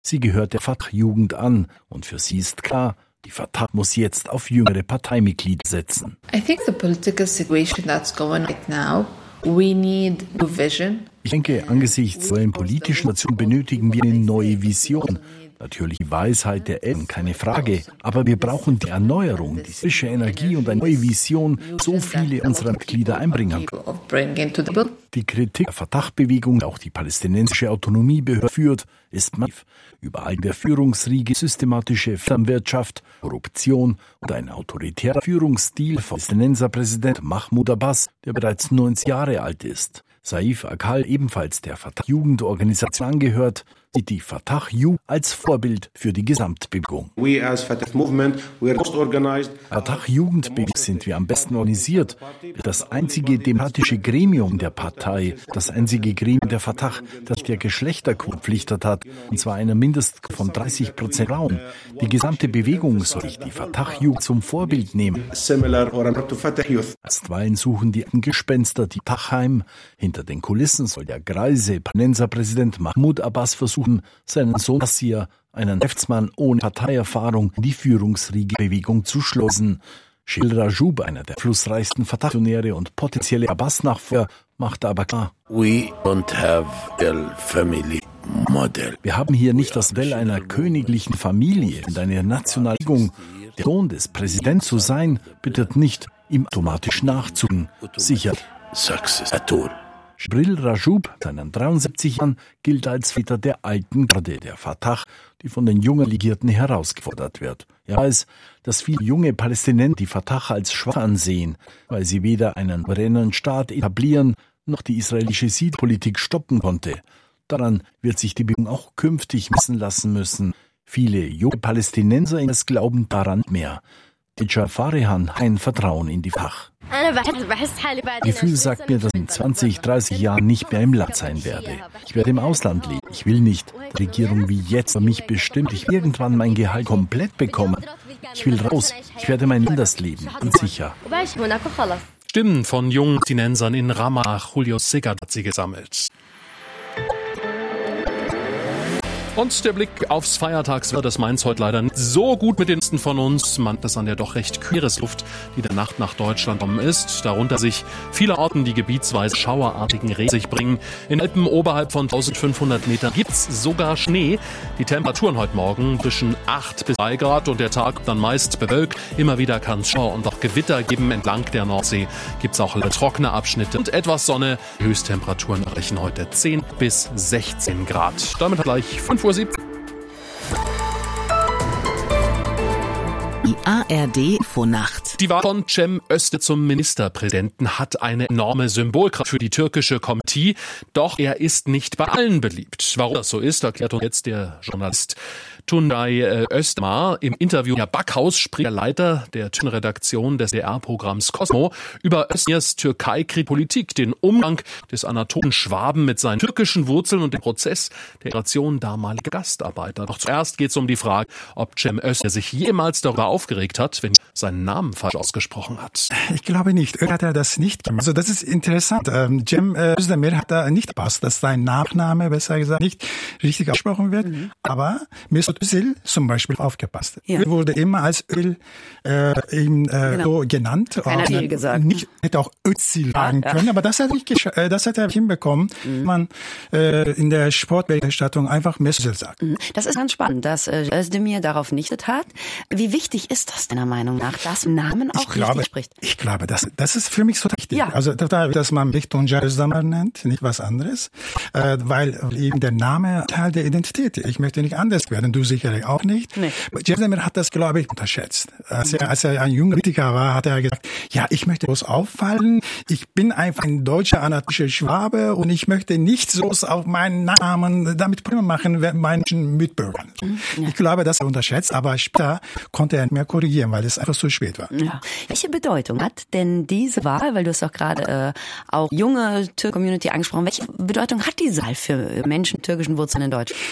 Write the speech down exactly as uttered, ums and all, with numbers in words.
Sie gehört der Fatah-Jugend an und für sie ist klar, die Fatah muss jetzt auf jüngere Parteimitglieder setzen. I think the political situation that's going right now, we need a vision. Ich denke, angesichts der politischen Situation benötigen wir eine neue Vision. Natürlich die Weisheit der Eltern, keine Frage. Aber wir brauchen die Erneuerung, die frische Energie und eine neue Vision, so viele unserer Mitglieder einbringen können. Die Kritik der Fatah-Bewegung, die auch die palästinensische Autonomiebehörde führt, ist massiv. Überall der Führungsriege, systematische Wirtschaft, Korruption und ein autoritärer Führungsstil von Palästinenserpräsident Mahmoud Abbas, der bereits neunzig Jahre alt ist. Saif Akal, ebenfalls der Fatah-Jugendorganisation angehört, sieht die Fatah-Jugend als Vorbild für die Gesamtbewegung. We as Fatah Movement, we are most organized. Fatah-Jugendbewegung sind wir am besten organisiert. Das einzige demokratische Gremium der Partei, das einzige Gremium der Fatah, das der Geschlechterquote verpflichtet hat, und zwar einer Mindestquote von dreißig Prozent Frauen. Die gesamte Bewegung soll sich die Fatah-Jugend zum Vorbild nehmen. Similar or to Fatah Youth. Einstweilen suchen die Gespenster die Fatah heim. Hinter den Kulissen soll der greise Palästinenserpräsident Mahmoud Abbas versuchen, seinen Sohn Nasir, einen Geschäftsmann ohne Parteierfahrung, in die Führungsriege-Bewegung zu schlossen. Shil Rajoub, einer der flussreichsten Fatah-Funktionäre und potenzielle Abbas-Nachfolger, macht aber klar: We don't have a family model. Wir haben hier nicht das Modell einer königlichen Familie und eine nationale Bewegung. Der Sohn des Präsidenten zu sein, bittet nicht, ihm automatisch nachzugen. Sicher. Success at all. Shil Rajoub, seinen dreiundsiebzig Jahren, gilt als Väter der alten Garde der Fatah, die von den jungen Ligierten herausgefordert wird. Er weiß, dass viele junge Palästinenser die Fatah als schwach ansehen, weil sie weder einen souveränen Staat etablieren, noch die israelische Siedpolitik stoppen konnte. Daran wird sich die Bewegung auch künftig messen lassen müssen. Viele junge Palästinenser glauben daran mehr. Teacher Farehan kein Vertrauen in die Fatah. Gefühl sagt mir, dass ich in zwanzig, dreißig Jahren nicht mehr im Land sein werde. Ich werde im Ausland leben. Ich will nicht, dass die Regierung wie jetzt für mich bestimmt, ich irgendwann mein Gehalt komplett bekomme. Ich will raus. Ich werde mein anderes leben. Und sicher. Stimmen von jungen Palästinensern in Ramallah. Julio Segert hat sie gesammelt. Und der Blick aufs Feiertagswetter, das meint's heute leider nicht so gut mit den meisten von uns. Man das an der doch recht kühle Luft, die der Nacht nach Deutschland gekommen ist. Darunter sich viele Orten, die gebietsweise schauerartigen Regen sich bringen. In Alpen oberhalb von eintausendfünfhundert Metern gibt's sogar Schnee. Die Temperaturen heute Morgen zwischen acht bis drei Grad und der Tag dann meist bewölkt. Immer wieder kann es Schauer und auch Gewitter geben. Entlang der Nordsee gibt's auch trockene Abschnitte und etwas Sonne. Höchsttemperaturen erreichen heute zehn bis sechzehn Grad. Damit gleich fünf Uhr siebzehn. Die A R D-Infonacht. Die Wahl von Cem Özdemir zum Ministerpräsidenten hat eine enorme Symbolkraft für die türkische Komitee. Doch er ist nicht bei allen beliebt. Warum das so ist, erklärt uns jetzt der Journalist Tunday Özdemir. Im Interview in Backhaus spricht der Leiter der Redaktion des D R-Programms Cosmo über Özdemirs Türkei-Politik, den Umgang des Anatolischen Schwaben mit seinen türkischen Wurzeln und den Prozess der Integration damaliger Gastarbeiter. Doch zuerst geht es um die Frage, ob Cem Özdemir sich jemals darüber aufgeregt hat, wenn er seinen Namen falsch ausgesprochen hat. Ich glaube nicht. Er hat er das nicht gemacht. Also das ist interessant. Ähm, Cem Özdemir hat da nicht gepasst, dass sein Nachname, besser gesagt, nicht richtig ausgesprochen wird. Mhm. Aber Mesut Özil zum Beispiel aufgepasst. Ja. Er wurde immer als Öl äh, eben, äh, genau. so genannt. Keiner hat Öl gesagt. Nicht, hätte auch Özil sagen ja, können, ja. aber das hat, nicht äh, das hat er hinbekommen, mhm. man äh, in der Sportberichterstattung einfach Mesut Özil sagt. Das ist ganz spannend, dass äh, Özdemir darauf nicht hat. Wie wichtig ist das deiner Meinung nach, dass Namen auch ich glaube, richtig spricht? Ich glaube, das, das ist für mich so wichtig. Ja. Also, dass man mich Tuncer Özdemir nennt, nicht was anderes, äh, weil eben der Name Teil der Identität ist. Ich möchte nicht anders werden, du sicherlich auch nicht. Nee. Özdemir hat das, glaube ich, unterschätzt. Als er, als er ein junger Politiker war, hat er gesagt, ja, ich möchte bloß auffallen, ich bin einfach ein deutscher anatolischer Schwabe und ich möchte nicht so auf meinen Namen damit Probleme machen mit meinen Mitbürgern. Ja. Ich glaube, das er unterschätzt, aber später konnte er nicht mehr korrigieren, weil es einfach zu spät war. Ja. Welche Bedeutung hat denn diese Wahl, weil du es auch gerade äh, auch junge Türk-Community angesprochen, welche Bedeutung hat diese Wahl für Menschen mit türkischen Wurzeln in Deutschland?